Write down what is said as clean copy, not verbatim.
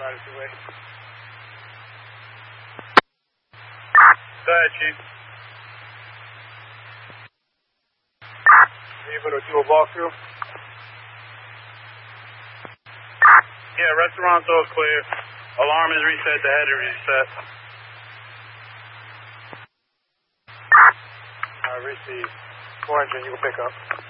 Right of the way. Go ahead, Chief. Able to do a walkthrough? Yeah, restaurant's all clear. Alarm is reset, the head is reset. Receive. 4 engine, you can pick up.